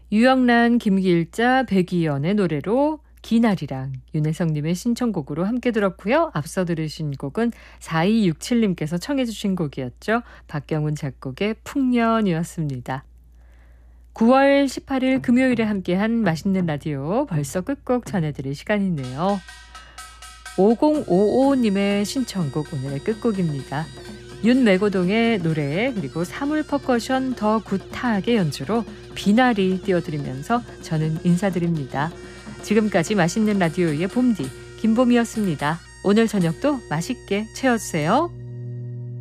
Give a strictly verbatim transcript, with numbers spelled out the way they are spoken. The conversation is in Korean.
유영란, 김길자, 백이연의 노래로 기날이랑 윤혜성님의 신청곡으로 함께 들었고요. 앞서 들으신 곡은 사이육칠님께서 청해 주신 곡이었죠. 박경훈 작곡의 풍년이었습니다. 구월 십팔일 금요일에 함께한 맛있는 라디오 벌써 끝곡 전해드릴 시간이네요. 오공오오님의 신청곡 오늘의 끝곡입니다. 윤매고동의 노래 그리고 사물 퍼커션 더 굿하게 연주로 비나리 띄워드리면서 저는 인사드립니다. 지금까지 맛있는 라디오의 봄디 김봄이었습니다. 오늘 저녁도 맛있게 채워주세요.